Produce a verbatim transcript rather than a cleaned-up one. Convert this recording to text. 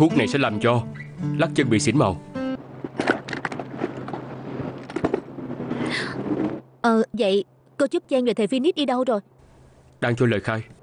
Thuốc này sẽ làm cho lắc chân bị xỉn màu. Ờ vậy cô giúp Chen và thầy Phoenix đi đâu rồi? Đang cho lời khai.